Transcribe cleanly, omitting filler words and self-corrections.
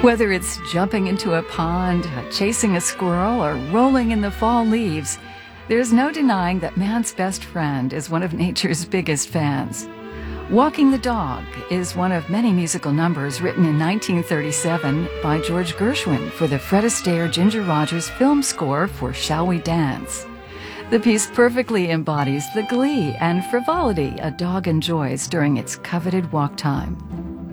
Whether it's jumping into a pond, chasing a squirrel, or rolling in the fall leaves, there's no denying that man's best friend is one of nature's biggest fans. Walking the Dog is one of many musical numbers written in 1937 by George Gershwin for the Fred Astaire Ginger Rogers film score for Shall We Dance? The piece perfectly embodies the glee and frivolity a dog enjoys during its coveted walk time.